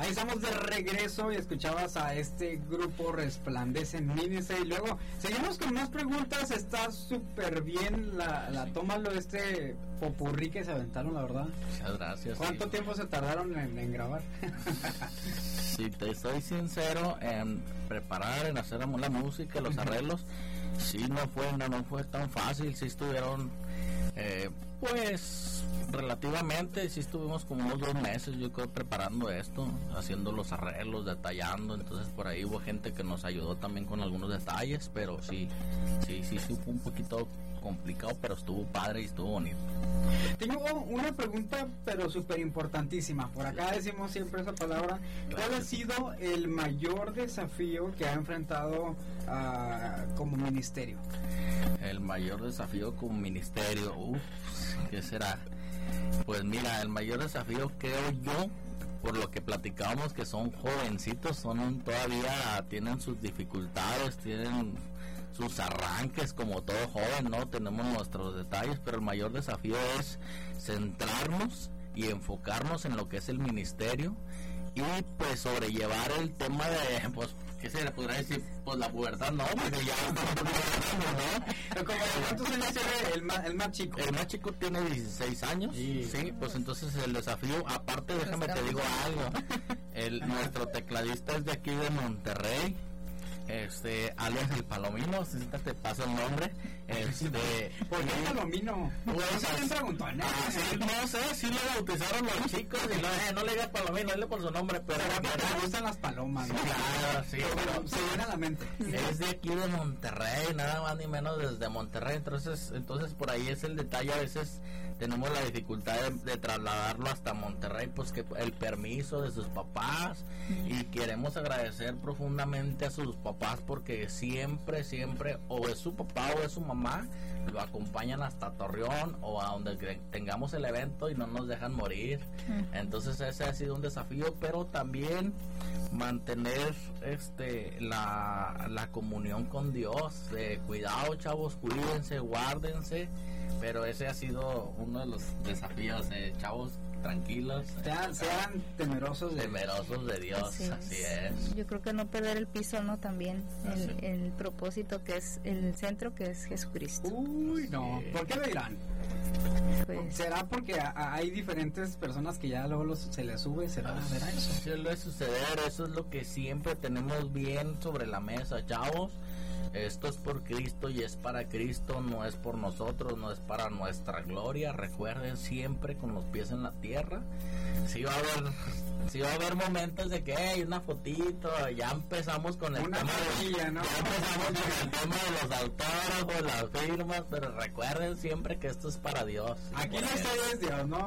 Ahí estamos de regreso y escuchabas a este grupo Resplandece Ministry. Y luego seguimos con más preguntas. Está súper bien la tómalo, popurrí que se aventaron, la verdad. Muchas gracias. ¿Cuánto tiempo se tardaron en grabar? Si te soy sincero, en preparar, en hacer la música, los arreglos, sí no fue tan fácil. Sí estuvieron, pues relativamente, sí estuvimos como unos 2 meses, yo creo, preparando esto, haciendo los arreglos, detallando. Entonces por ahí hubo gente que nos ayudó también con algunos detalles, pero sí fue un poquito complicado, pero estuvo padre y estuvo bonito. Tengo una pregunta, pero súper importantísima. Por acá decimos siempre esa palabra. ¿Cuál ha sido el mayor desafío que ha enfrentado como ministerio? El mayor desafío como ministerio, ¿qué será? Pues mira, el mayor desafío, creo yo, por lo que platicábamos, que son jovencitos, todavía tienen sus dificultades, tienen sus arranques como todo joven, ¿no? Tenemos nuestros detalles, pero el mayor desafío es centrarnos y enfocarnos en lo que es el ministerio y pues sobrellevar el tema de, pues, ¿qué se le podría decir? Pues la pubertad, no, porque ya ¿no? ¿Cuántos años tiene el más chico? El más chico tiene 16 años, sí, pues entonces el desafío, aparte, déjame te digo algo, nuestro tecladista es de aquí de Monterrey, alias el Palomino, si te paso el nombre, ¿por qué el Palomino? Pues, no sé, sí lo bautizaron los chicos y no le digas Palomino, dile por su nombre, pero me gustan las palomas, ¿no? Claro, sí, pero se viene a la mente. Es de aquí de Monterrey, nada más ni menos desde Monterrey, entonces por ahí es el detalle. A veces tenemos la dificultad de trasladarlo hasta Monterrey, pues que el permiso de sus papás, y queremos agradecer profundamente a sus papás porque siempre o es su papá o es su mamá, lo acompañan hasta Torreón o a donde tengamos el evento y no nos dejan morir. Entonces ese ha sido un desafío, pero también mantener la comunión con Dios. Cuidado, chavos, cuídense, guárdense, pero ese ha sido uno de los desafíos, chavos, tranquilos, sean temerosos de Dios, así es. Yo creo que no perder el piso, ¿no? También el propósito, que es el centro, que es Jesucristo. Uy, no, ¿por qué lo dirán? Pues, ¿será porque hay diferentes personas que ya luego se les sube? ¿Será eso? Suele suceder, eso es lo que siempre tenemos bien sobre la mesa, chavos. Esto es por Cristo y es para Cristo, no es por nosotros, no es para nuestra gloria. Recuerden, siempre con los pies en la tierra. Sí va a haber momentos de que hay una fotito, ya empezamos con el tema ¿no? Ya empezamos con el tema de los autógrafos, las firmas, pero recuerden siempre que esto es para Dios. Aquí no es Dios, ¿no?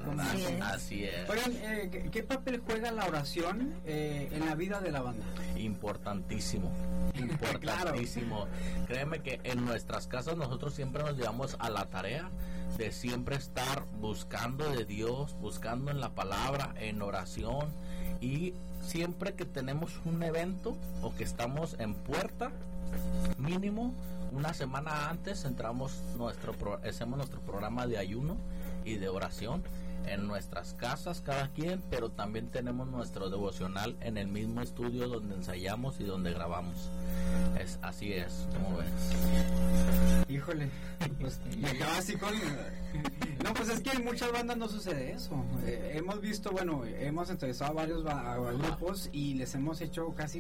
Así es. Oigan, ¿qué papel juega la oración en la vida de la banda? Importantísimo. Claro. Créeme que en nuestras casas nosotros siempre nos llevamos a la tarea de siempre estar buscando de Dios, buscando en la palabra, en oración, y siempre que tenemos un evento o que estamos en puerta, mínimo una semana antes hacemos nuestro programa de ayuno y de oración en nuestras casas cada quien, pero también tenemos nuestro devocional en el mismo estudio donde ensayamos y donde grabamos. Así es, ¿cómo ves? Híjole, pues me acaba así con... No, pues es que en muchas bandas no sucede eso. Hemos visto, hemos entrevistado a varios grupos y les hemos hecho casi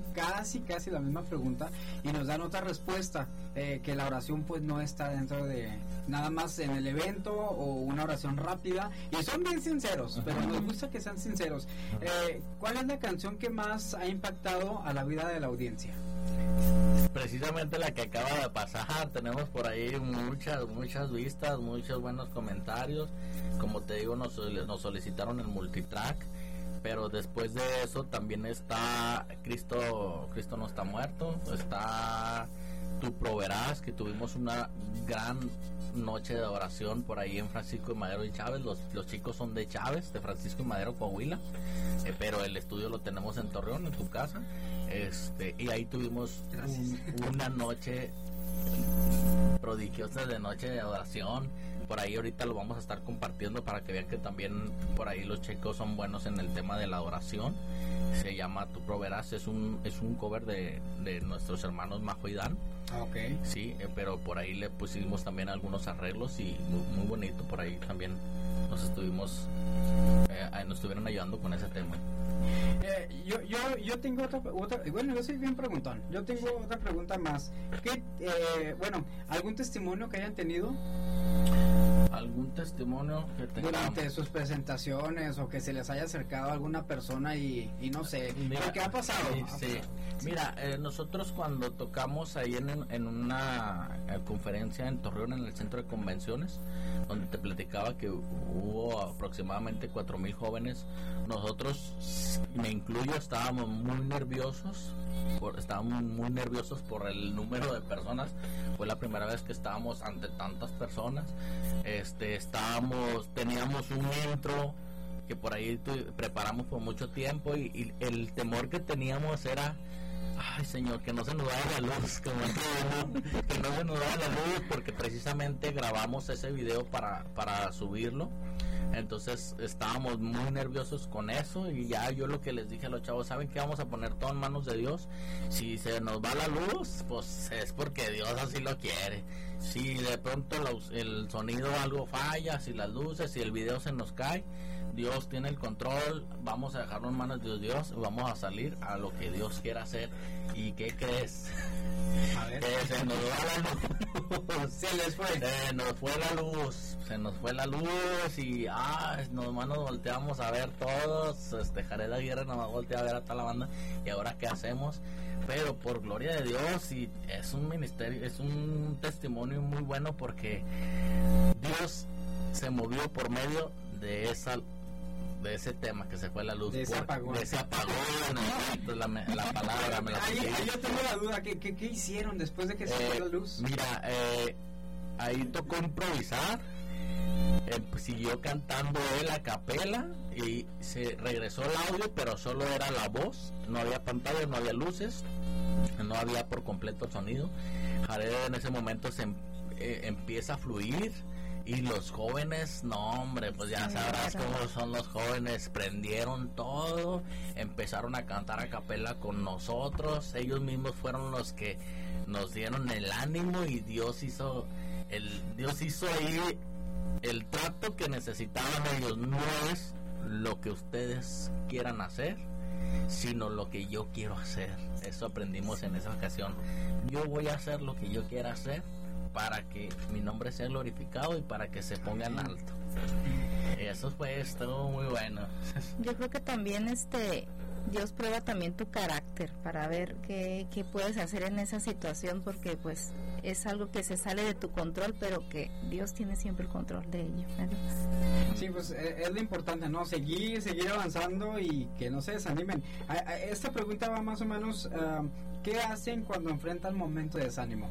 la misma pregunta y nos dan otra respuesta, que la oración pues no está dentro de nada más en el evento o una oración rápida, y son bien sinceros, pero nos gusta que sean sinceros. ¿Cuál es la canción que más ha impactado a la vida de la audiencia? Precisamente la que acaba de pasar, tenemos por ahí muchas vistas, muchos buenos comentarios. Como te digo, nos solicitaron el multitrack, pero después de eso también está Cristo no está muerto, está Tú proveerás, que tuvimos una gran noche de oración por ahí en Francisco y Madero y Chávez. Los chicos son de Chávez, de Francisco y Madero, Coahuila, pero el estudio lo tenemos en Torreón, en tu casa. Y ahí tuvimos una noche prodigiosa de noche de oración. por ahí ahorita lo vamos a estar compartiendo para que vean que también por ahí los chicos son buenos en el tema de la adoración. Se llama Tú Proveerás, es un cover de nuestros hermanos Majo y Dan. Okay. Sí, pero por ahí le pusimos también algunos arreglos y muy bonito. Por ahí también nos estuvieron ayudando con ese tema. Yo tengo otra, bueno, yo soy bien preguntón. Yo tengo otra pregunta más. ¿Algún testimonio que hayan tenido? ¿Algún testimonio que tengamos durante sus presentaciones, o que se les haya acercado a alguna persona y no sé? Mira, ¿qué ha pasado? Sí. Mira, nosotros cuando tocamos ahí en una conferencia en Torreón, en el centro de convenciones, donde te platicaba que hubo aproximadamente 4,000 jóvenes, nosotros, me incluyo, estábamos muy nerviosos por el número de personas. Fue la primera vez que estábamos ante tantas personas. Teníamos un intro que por ahí preparamos por mucho tiempo, y el temor que teníamos era: ay, Señor, que no se nos vaya la luz, que no se nos vaya la luz, porque precisamente grabamos ese video para subirlo. Entonces estábamos muy nerviosos con eso, y ya yo lo que les dije a los chavos: ¿saben qué? Vamos a poner todo en manos de Dios. Si se nos va la luz, pues es porque Dios así lo quiere. Si de pronto el sonido algo falla, si las luces, si el video se nos cae, Dios tiene el control. Vamos a dejarlo en manos de Dios y vamos a salir a lo que Dios quiera hacer. ¿Y qué crees? A ver. Que se nos va la luz. Se nos fue la luz y nomás nos volteamos a ver todos. Jared Aguirre nomás voltea a ver a toda la banda. ¿Y ahora qué hacemos? Pero por gloria de Dios, y es un ministerio, es un testimonio muy bueno, porque Dios se movió por medio de ese tema que se fue la luz, de ese apagón, la palabra me la ahí yo tengo la duda, ¿qué hicieron después de que se fue la luz? Mira, ahí tocó improvisar. Siguió cantando él a capela y se regresó el audio, pero solo era la voz, no había pantalla, no había luces, no había por completo sonido. Jared en ese momento empieza a fluir, y los jóvenes, no hombre, pues ya sabrás cómo son los jóvenes, prendieron todo, empezaron a cantar a capela con nosotros. Ellos mismos fueron los que nos dieron el ánimo, y Dios hizo ahí el trato que necesitaban ellos. No es lo que ustedes quieran hacer, sino lo que yo quiero hacer. Eso aprendimos en esa ocasión. Yo voy a hacer lo que yo quiera hacer, para que mi nombre sea glorificado y para que se ponga en alto. Eso estuvo muy bueno. Yo creo que también Dios prueba también tu carácter para ver qué puedes hacer en esa situación, porque pues es algo que se sale de tu control, pero que Dios tiene siempre el control de ello, ¿verdad? Sí, pues es lo importante, ¿no? Seguir avanzando y que no se desanimen. Esta pregunta va más o menos: ¿qué hacen cuando enfrentan momento de desánimo?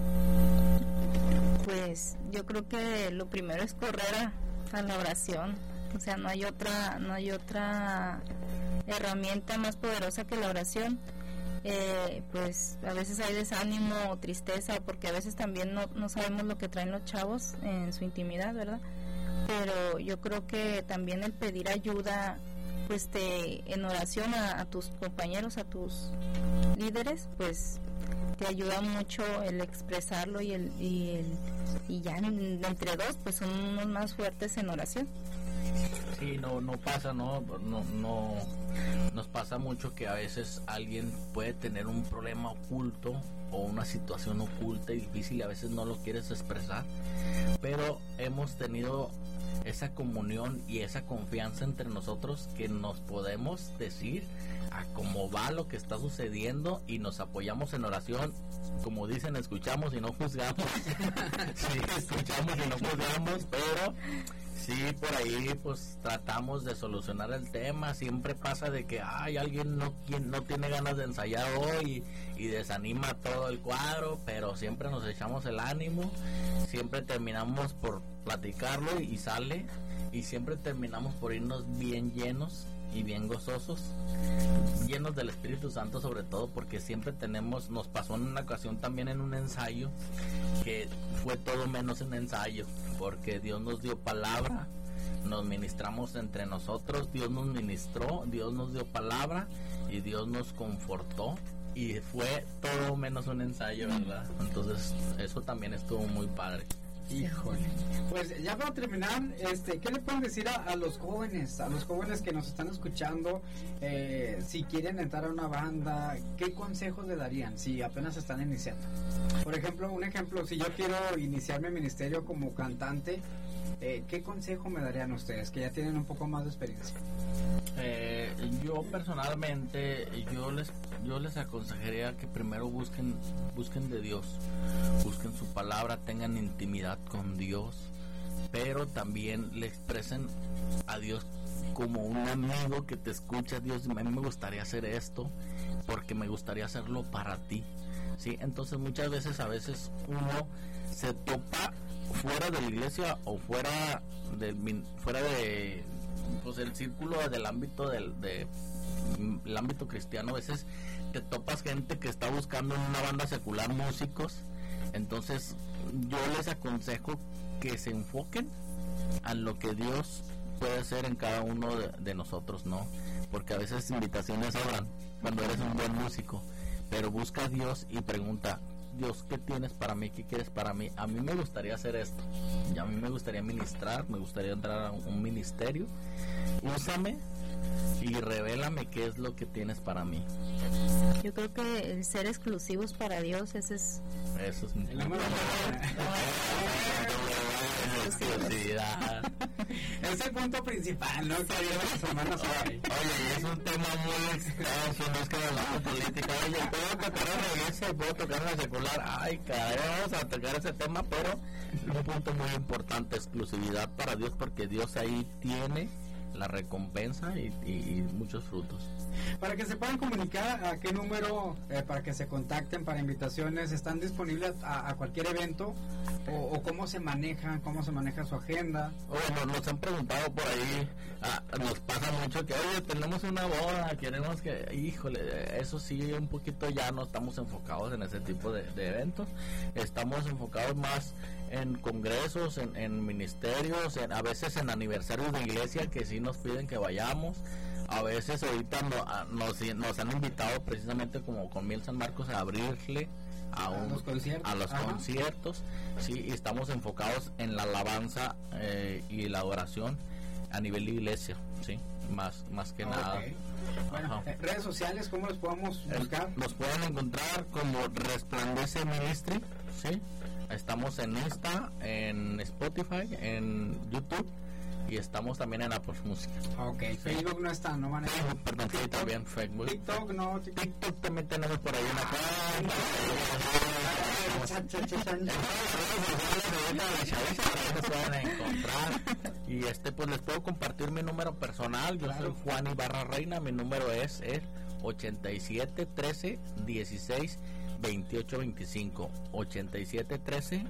Pues yo creo que lo primero es correr a la oración. O sea, no hay otra herramienta más poderosa que la oración. Pues a veces hay desánimo o tristeza, porque a veces también no sabemos lo que traen los chavos en su intimidad, ¿verdad? Pero yo creo que también el pedir ayuda, pues en oración a tus compañeros, a tus líderes, pues te ayuda mucho el expresarlo, y ya entre dos pues son unos más fuertes en oración. Sí, no pasa, no nos pasa mucho que a veces alguien puede tener un problema oculto o una situación oculta y difícil, y a veces no lo quieres expresar, pero hemos tenido esa comunión y esa confianza entre nosotros, que nos podemos decir a cómo va lo que está sucediendo, y nos apoyamos en oración. Como dicen, escuchamos y no juzgamos. Sí, escuchamos y no juzgamos, pero sí, por ahí pues tratamos de solucionar el tema. Siempre pasa de que alguien no tiene ganas de ensayar hoy y desanima todo el cuadro, pero siempre nos echamos el ánimo, siempre terminamos por platicarlo y sale, y siempre terminamos por irnos bien llenos y bien gozosos, llenos del Espíritu Santo, sobre todo porque siempre nos pasó en una ocasión también en un ensayo que fue todo menos un ensayo, porque Dios nos dio palabra, nos ministramos entre nosotros, Dios nos ministró, Dios nos dio palabra y Dios nos confortó, y fue todo menos un ensayo, ¿verdad? Entonces eso también estuvo muy padre. Híjole. Pues ya para terminar, ¿qué le pueden decir a los jóvenes que nos están escuchando, si quieren entrar a una banda, qué consejos le darían si apenas están iniciando? Por ejemplo, si yo quiero iniciar mi ministerio como cantante, ¿qué consejo me darían ustedes que ya tienen un poco más de experiencia? Yo personalmente, yo les aconsejaría que primero busquen de Dios, busquen su palabra, tengan intimidad con Dios, pero también le expresen a Dios como un amigo que te escucha. Dios, a mí me gustaría hacer esto porque me gustaría hacerlo para ti, ¿sí? Entonces muchas veces, uno se topa fuera de la iglesia o fuera de pues el círculo del ámbito el ámbito cristiano. A veces te topas gente que está buscando en una banda secular músicos. Entonces yo les aconsejo que se enfoquen a lo que Dios puede hacer en cada uno de nosotros, ¿no? Porque a veces invitaciones sobran cuando eres un buen músico, pero busca a Dios y pregunta: Dios, ¿qué tienes para mí? ¿Qué quieres para mí? A mí me gustaría hacer esto, y a mí me gustaría ministrar, me gustaría entrar a un ministerio. Úsame y revélame qué es lo que tienes para mí. Yo creo que el ser exclusivos para Dios, eso es el amor. Es el punto principal, ¿no? Que las hermanas hay. Oye, es un tema muy extenso, no es que hablamos política. Oye, puedo tocar en la iglesia y puedo tocar en la secular. Ay, caray, vamos a tocar ese tema, pero un punto muy importante: exclusividad para Dios, porque Dios ahí tiene la recompensa y muchos frutos. Para que se puedan comunicar, ¿a qué número para que se contacten para invitaciones? ¿Están disponibles a cualquier evento? ¿O cómo se maneja su agenda? Bueno, nos han preguntado por ahí, nos pasa mucho que, oye, tenemos una boda, queremos que, híjole, eso sí, un poquito ya no estamos enfocados en ese tipo de eventos. Estamos enfocados más en congresos, en ministerios, a veces en aniversarios de iglesia que sí nos piden que vayamos. A veces ahorita nos han invitado precisamente como con Miel San Marcos a abrirle a los conciertos, sí, y estamos enfocados en la alabanza y la adoración a nivel de iglesia, sí, más que nada. Bueno, redes sociales, ¿cómo los podemos buscar? Nos pueden encontrar como Resplandece Ministry, sí. Estamos en Insta, en Spotify, en YouTube, y estamos también en Apple Music. Ok, sí. Facebook no está, no van a ir. Perdón, sí, también Facebook. TikTok no. TikTok también tenemos por ahí una pueden encontrar. Y pues les puedo compartir mi número personal. Yo soy Juan Ibarra Reina. Mi número es el 87 13 16 28 25. 87 13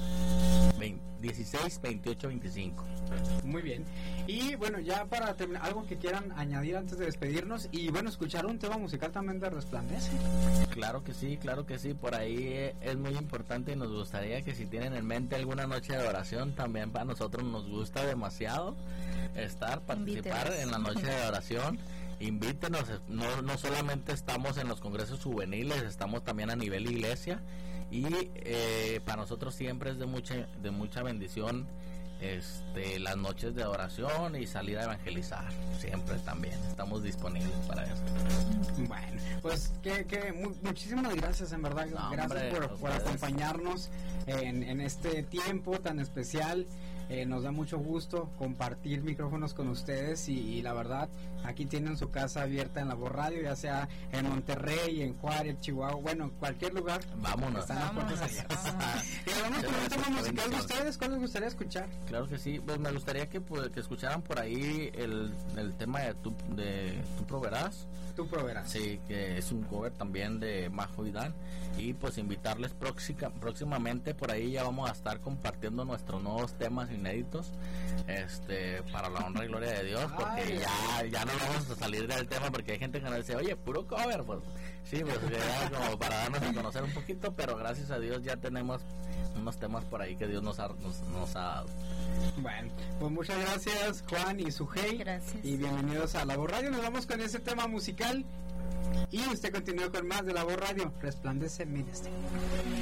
16 28 25. Muy bien. Y bueno, ya para terminar, algo que quieran añadir antes de despedirnos, y bueno, escuchar un tema musical también de Resplandece. Claro que sí, por ahí es muy importante, y nos gustaría que si tienen en mente alguna noche de oración, también para nosotros nos gusta demasiado participar en la noche de oración. Invítenos, no solamente estamos en los congresos juveniles, estamos también a nivel iglesia, y para nosotros siempre es de mucha bendición las noches de oración y salir a evangelizar. Siempre también estamos disponibles para esto. Bueno, pues muchísimas gracias, en verdad. No, gracias por acompañarnos en este tiempo tan especial. Nos da mucho gusto compartir micrófonos con ustedes, y la verdad, aquí tienen su casa abierta en La Voz Radio, ya sea en Monterrey, en Juárez, Chihuahua, bueno, cualquier lugar. Vámonos. Están las puertas abiertas. Y vamos con un tema musical de ustedes. ¿Cuál les gustaría escuchar? Claro que sí, pues me gustaría que escucharan por ahí el tema de Tú Proveerás. Tú Proveerás. Sí, que es un cover también de Majo y Dan. Y pues invitarles próximamente, por ahí ya vamos a estar compartiendo nuestros nuevos temas y inéditos, para la honra y gloria de Dios, porque ya no vamos a salir del tema, porque hay gente que nos dice, oye, puro cover, pues sí, pues ya como para darnos a conocer un poquito, pero gracias a Dios ya tenemos unos temas por ahí que Dios nos ha dado. Bueno, pues muchas gracias Juan y Sujei. Gracias. Y bienvenidos a La Voz Radio. Nos vamos con ese tema musical y usted continúa con más de La Voz Radio. Resplandece mi destino.